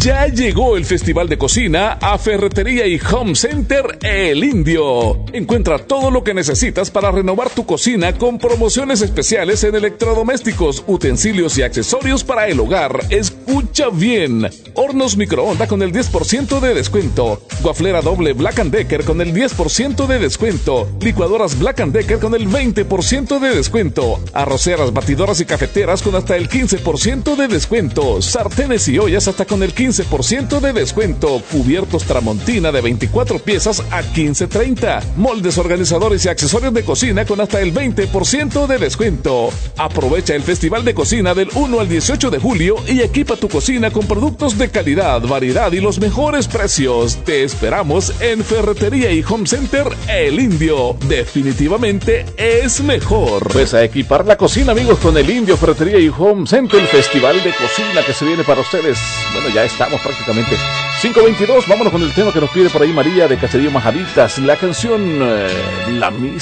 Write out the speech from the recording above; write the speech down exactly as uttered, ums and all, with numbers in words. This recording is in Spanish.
Ya llegó el Festival de Cocina a Ferretería y Home Center El Indio. Encuentra todo lo que necesitas para renovar tu cocina con promociones especiales en electrodomésticos, utensilios y accesorios para el hogar. Escucha bien. Hornos microondas con el diez por ciento de descuento. Guaflera doble Black and Decker con el diez por ciento de descuento. Licuadoras Black and Decker con el veinte por ciento de descuento. Arroceras, batidoras y cafeteras con hasta el quince por ciento de descuento. Sartenes y ollas hasta con el quince por ciento de descuento. Cubiertos Tramontina de veinticuatro piezas a quince treinta. Moldes, organizadores y accesorios de cocina con hasta el veinte por ciento de descuento. Aprovecha el Festival de Cocina del uno al dieciocho de julio y equipa tu cocina con productos de calidad, variedad y los mejores precios. Te esperamos en Ferretería y Home Center El Indio. Definitivamente es mejor. Pues a equipar la cocina, amigos, con El Indio, Ferretería y Home Center, el Festival de Cocina que se viene para ustedes. Bueno, ya estamos prácticamente. cinco veintidós, vámonos con el tema que nos pide por ahí María de Caserío Majaditas, la canción eh, La Misma.